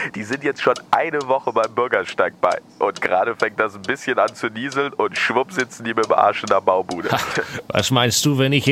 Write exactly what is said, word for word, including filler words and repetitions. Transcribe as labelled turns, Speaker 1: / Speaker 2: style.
Speaker 1: Die sind jetzt schon eine Woche beim Bürgersteig bei. Und gerade fängt das ein bisschen an zu nieseln und schwupp sitzen die mit dem Arsch in der Baubude.
Speaker 2: Was meinst du, wenn ich